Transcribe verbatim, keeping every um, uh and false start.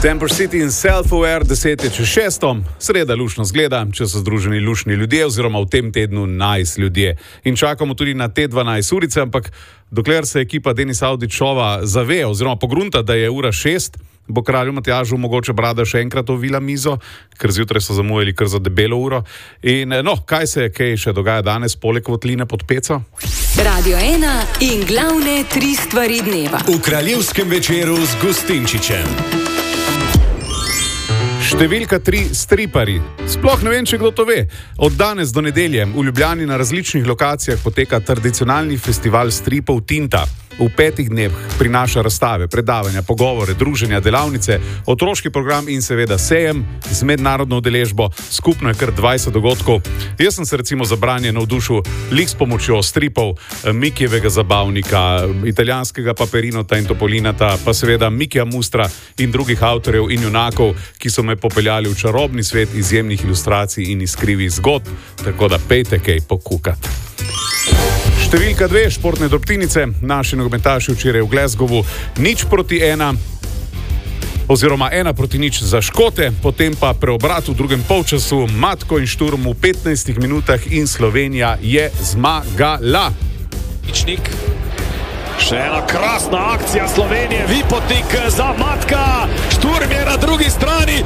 Temper City in Self-Aware, deset je čez šesto, sreda lušno zgleda, če so združeni lušni ljudje oziroma v tem tednu nice ljudje. In čakamo tudi na te dvanajst urice, ampak dokler se ekipa Denis Avdićova zave oziroma pogrunta, da je ura šest, bo kralju Matjažu mogoče Brada še enkrat ovila mizo, ker zjutraj so zamujali kar za debelo uro. In no, kaj se kaj še dogaja danes, poleg votline pod peco? Radio ena in glavne tri stvari dneva. V kraljevskem večeru z Gustinčičem. Številka tri, stripari. Sploh ne vem, če kdo to ve. Od danes do nedelje v Ljubljani na različnih lokacijah poteka tradicionalni festival stripov Tinta. V petih dneh prinaša razstave, predavanja, pogovore, druženja, delavnice, otroški program in seveda sejem z mednarodno udeležbo. Skupno je kar dvajset dogodkov. Jaz sem se recimo za branje navdušil lik s pomočjo stripov Mikijevega zabavnika, italijanskega Paperinota in Topolinata, pa seveda Mikija Mustra in drugih avtorjev in junakov, ki so me popeljali v čarobni svet izjemnih ilustracij in iskrivih zgodb, tako da pejte kaj pokukati. Številka dve, športne drobtinice. Naši nogometaši včeraj v Glasgowu nič proti ena, oziroma ena proti nič za Škote, potem pa preobrat v drugem polčasu, Matko in Šturm v petnajstih minutah in Slovenija je zmagala. Ničnik. Še ena krasna akcija Slovenije, Vipotnik za Matka, Šturm je na drugi strani.